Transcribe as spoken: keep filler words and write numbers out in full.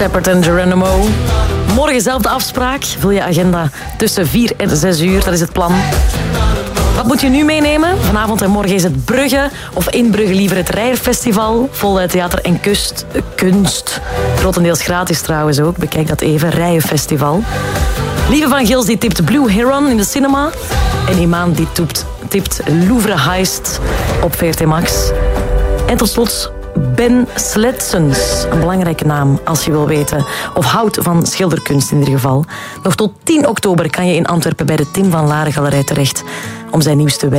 Shepard en Geronimo. Morgen zelfde afspraak. Vul je agenda tussen vier en zes uur. Dat is het plan. Wat moet je nu meenemen? Vanavond en morgen is het Brugge. Of in Brugge liever het Rijerfestival. Vol theater en kust, kunst. Grotendeels gratis trouwens ook. Bekijk dat even. Rijenfestival. Lieve van Gils die tipt Blue Heron in de cinema. En Imaan die tipt, tipt Louvre Heist op V R T Max. En tot slot Ben Sletsens. Een belangrijke naam als je wil weten. Of houdt van schilderkunst in ieder geval. Nog tot tien oktober kan je in Antwerpen bij de Tim van Laren Galerij terecht om zijn nieuwste werk